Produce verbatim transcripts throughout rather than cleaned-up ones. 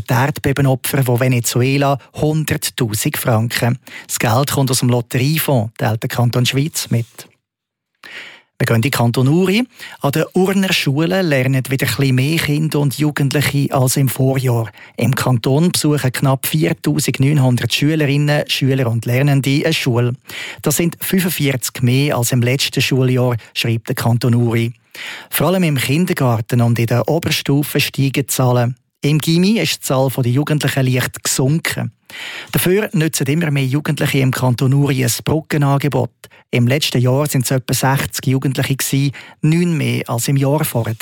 die Erdbebenopfer von Venezuela hunderttausend Franken. Das Geld kommt aus dem Lotteriefonds, teilt der Kanton Schwyz mit. Wir gehen in die Kanton Uri. An den Urner Schulen lernen wieder ein bisschen mehr Kinder und Jugendliche als im Vorjahr. Im Kanton besuchen knapp viertausendneunhundert Schülerinnen, Schüler und Lernende eine Schule. Das sind fünfundvierzig mehr als im letzten Schuljahr, schreibt der Kanton Uri. Vor allem im Kindergarten und in der Oberstufe steigen die Zahlen. Im Gymi ist die Zahl der Jugendlichen leicht gesunken. Dafür nutzen immer mehr Jugendliche im Kanton Uri ein Brückenangebot. Im letzten Jahr waren es etwa sechzig Jugendliche, neun mehr als im Jahr vorher.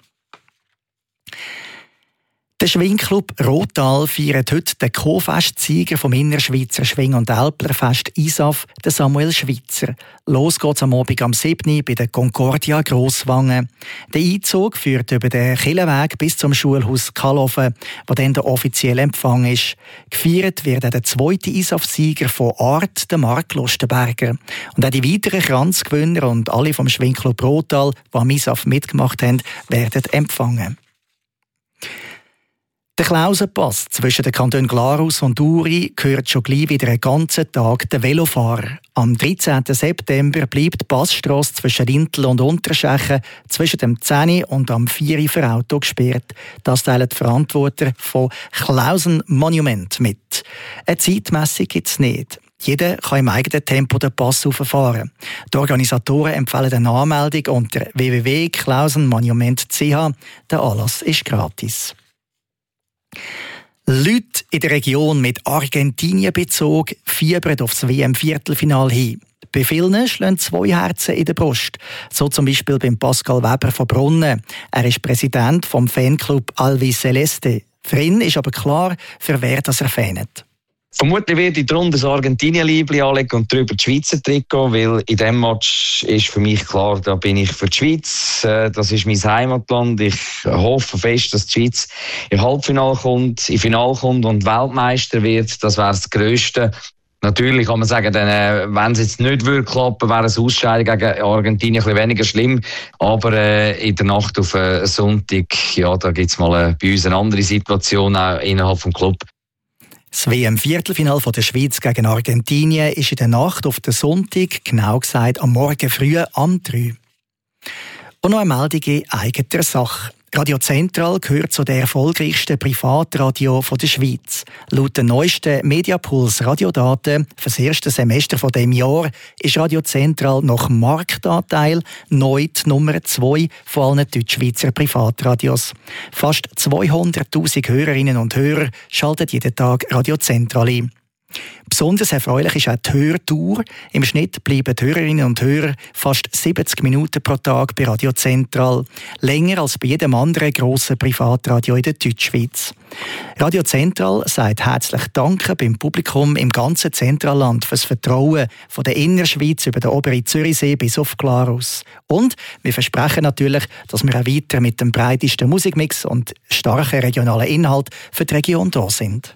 Der Schwingclub Rothal feiert heute den Co-Festsieger vom Innerschweizer Schwing- und Älplerfest I S A F, den Samuel Schweitzer. Los geht's am Abend am siebten bei der Concordia Grosswangen. Der Einzug führt über den Killenweg bis zum Schulhaus Kallofen, wo dann der offizielle Empfang ist. Gefeiert wird auch der zweite I S A F-Sieger von Art, der Mark Lustenberger. Und auch die weiteren Kranzgewinner und alle vom Schwingclub Rothal, die am I S A F mitgemacht haben, werden empfangen. Der Klausenpass zwischen den Kantonen Glarus und Uri gehört schon gleich wieder einen ganzen Tag den Velofahrer. Am dreizehnten September bleibt die Passstrasse zwischen Rintel und Unterschechen zwischen dem zehn und am vier für Auto gesperrt. Das teilen die Verantworter von Klausen Monument mit. Eine Zeitmessung gibt es nicht. Jeder kann im eigenen Tempo den Pass rauffahren. Die Organisatoren empfehlen eine Anmeldung unter w w w punkt klausenmonument punkt c h. Der Anlass ist gratis. Leute in der Region mit Argentinien-Bezug fiebern auf das W M-Viertelfinal hin. Bei vielen schlagen zwei Herzen in der Brust. So zum Beispiel beim Pascal Weber von Brunnen. Er ist Präsident vom Fanclub Alvi Celeste. Für ihn ist aber klar, für wer das er fanet. Vermutlich werde ich darunter das Argentinien-Liebli anlegen und darüber die Schweizer Trikot, weil in diesem Match ist für mich klar, da bin ich für die Schweiz. Das ist mein Heimatland. Ich hoffe fest, dass die Schweiz im Halbfinale kommt, im Finale kommt und Weltmeister wird. Das wäre das Grösste. Natürlich kann man sagen, wenn es jetzt nicht würde klappen, wäre es Ausscheidung gegen Argentinien ein bisschen weniger schlimm. Aber äh, in der Nacht auf äh, Sonntag, ja, da gibt es mal äh, bei uns eine andere Situation auch innerhalb des Clubs. Das W M-Viertelfinale der Schweiz gegen Argentinien ist in der Nacht auf den Sonntag, genau gesagt am Morgen früh am drei. Und noch eine Meldung in eigener Sache. Radio Zentral gehört zu den erfolgreichsten Privatradio der Schweiz. Laut den neuesten Mediapuls Radiodaten für das erste Semester von dem Jahr ist Radio Zentral nach Marktanteil neu die Nummer zwei von allen Deutschschweizer Privatradios. Fast zweihunderttausend Hörerinnen und Hörer schalten jeden Tag Radio Zentral ein. Besonders erfreulich ist auch die Hörtour. Im Schnitt bleiben die Hörerinnen und Hörer fast siebzig Minuten pro Tag bei Radio Zentral. Länger als bei jedem anderen grossen Privatradio in der Deutschschweiz. Radio Zentral sagt herzlich Danke beim Publikum im ganzen Zentralland fürs Vertrauen von der Innerschweiz über den oberen Zürichsee bis auf Glarus. Und wir versprechen natürlich, dass wir auch weiter mit dem breitesten Musikmix und starken regionalen Inhalt für die Region da sind.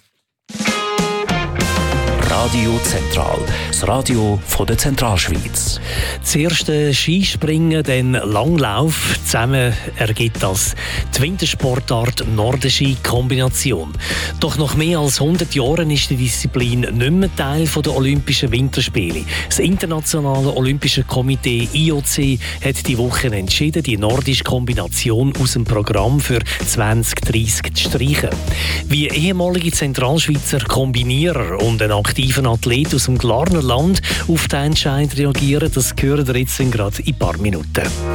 Radio Zentral, das Radio von der Zentralschweiz. Das erste Skispringen, dann Langlauf. Zusammen ergibt das die Wintersportart Nordenski-Kombination. Doch nach mehr als hundert Jahren ist die Disziplin nicht mehr Teil der Olympischen Winterspiele. Das Internationale Olympische Komitee I O C hat die Woche entschieden, die nordische Kombination aus dem Programm für zwanzig dreißig zu streichen. Wie ehemalige Zentralschweizer Kombinierer und ein aktiver Athlet aus dem Glarner Land auf den Entscheid reagieren, das hören wir jetzt gerade in ein paar Minuten.